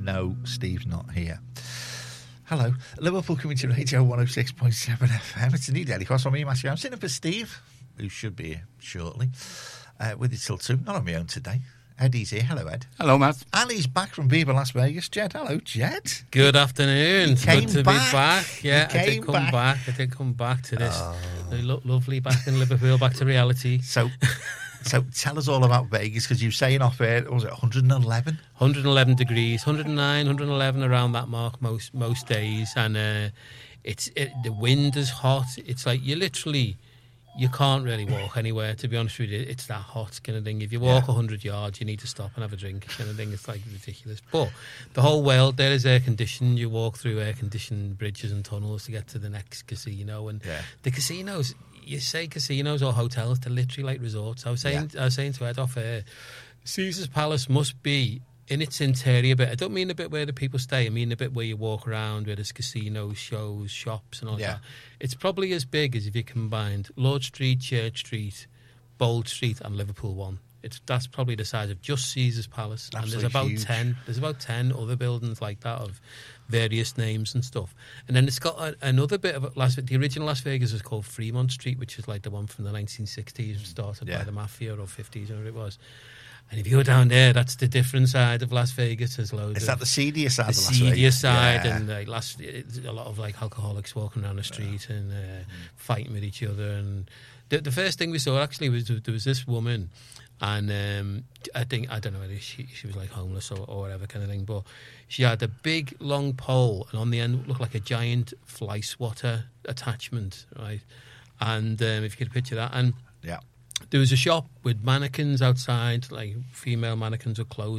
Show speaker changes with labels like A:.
A: No, Steve's not here. Hello. Liverpool Community Radio 106.7 FM. It's a new Daily Cross from me, Matthew. I'm sitting up for Steve, who should be here shortly, with you till 2. Not on my own today. Eddie's here. Hello, Ed.
B: Hello, Matt.
A: And he's back from Viva Las Vegas. Jed. Hello, Jed.
C: Good afternoon. It's good to be back. Yeah,
A: I
C: did come back to this. Lovely back in Liverpool, back to reality.
A: So tell us all about Vegas, because you were saying off air, was it 111?
C: 111 degrees, 109, 111 around that mark most days, and the wind is hot. It's like you can't really walk anywhere, to be honest with you. It's that hot kind of thing. If you walk 100 yards, you need to stop and have a drink kind of thing. It's like ridiculous. But the whole world there is air conditioned. You walk through air conditioned bridges and tunnels to get to the next casino. And the casinos, you say casinos or hotels, they're literally like resorts. I was saying to Ed off air, Caesar's Palace must be in its interior bit. I don't mean the bit where the people stay. I mean the bit where you walk around, where there's casinos, shows, shops, and all that. It's probably as big as if you combined Lord Street, Church Street, Bold Street, and Liverpool One. That's probably the size of just Caesar's Palace.
A: Absolutely.
C: And there's about
A: huge.
C: 10. There's about 10 other buildings like that of various names and stuff. And then it's got another bit of the original Las Vegas was called Fremont Street, which is like the one from the 1960s, started by the mafia, or 50s, or whatever it was. And if you go down there, that's the different side of Las Vegas. There's loads.
A: Is that the seedier side?
C: The
A: of Las Vegas?
C: seedier side, and a lot of like alcoholics walking around the street and fighting with each other. And the first thing we saw actually was there was this woman, and I don't know whether she was like homeless or whatever kind of thing, but she had a big long pole, and on the end looked like a giant fly swatter attachment, right? And if you could picture that, and there was a shop with mannequins outside, like female mannequins with clothes